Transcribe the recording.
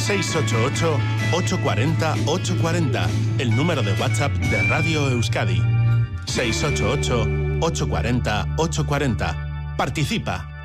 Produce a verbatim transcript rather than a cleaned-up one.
seis ocho ocho, ocho cuatro cero, ocho cuatro cero, el número de WhatsApp de Radio Euskadi. seis ocho ocho, ocho cuatro cero, ocho cuatro cero. Participa.